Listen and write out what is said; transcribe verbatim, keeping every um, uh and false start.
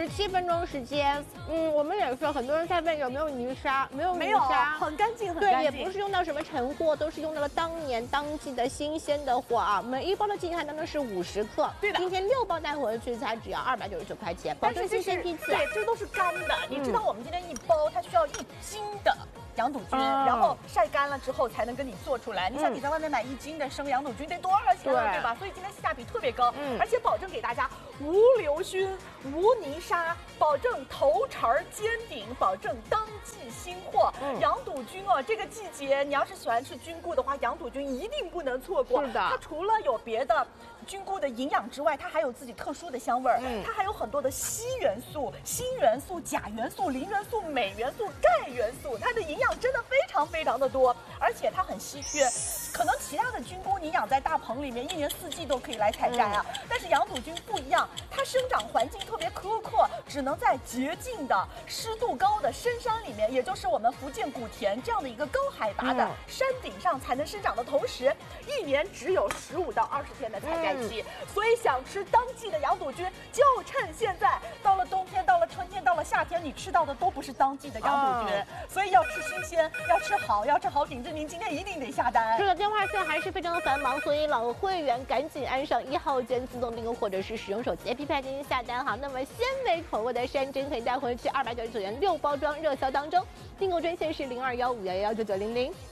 十七分钟时间。嗯，我们也是很多人在问有没有泥沙，没有泥没有， 沙， 很干净，很对， 干净。 也不是用到什么陈货，都是用到了当年当季的新鲜的货啊。每一包的净含量呢是五十克， 对的。 今天六包带回去才只要二百九十九块钱，保证新鲜批次。 对，这都是干的。你知道我们今天一包它需要一斤的羊肚菌， 嗯、 然后晒干了之后才能跟你做出来。你想你在外面买一斤的生羊肚菌得多少钱啊， 对, 对吧？所以今天性价比特别高，嗯、而且保证给大家无硫熏、无泥沙，保证头茬尖顶，保证当季新货。嗯、羊肚菌哦，这个季节你要是喜欢吃菌菇的话，羊肚菌一定不能错过。 是的， 它除了有别的菌菇的营养之外，它还有自己特殊的香味儿，嗯、它还有很多的硒元素、锌元素、钾元素、磷元素、镁元素、钙元素，它的营养真的非常非常的多，而且它很稀缺。可能其他的菌菇你养在大棚里面，一年四季都可以来采摘啊，嗯、但是羊肚菌不一样，它生长环境特别苛刻，只能在洁净的、湿度高的深山里面，也就是我们福建古田这样的一个高海拔的山顶上才能生长的同时，一年只有十五到二十天的采摘期，嗯、所以想吃当季的羊肚菌，就趁现在。到了冬天，到了春天，到了夏天，你吃到的都不是当季的羊肚菌，哦、所以要吃新鲜，要吃好，要吃好品质，您今天一定得下单。 这个电话线还是非常的繁忙，所以老会员赶紧按上一号键自动订购，或者是使用手机 A P P 进行下单哈。那么鲜美口味的山珍可以带回去，二百九十九元六包装，热销当中，订购专线是零二幺五幺幺九九零零。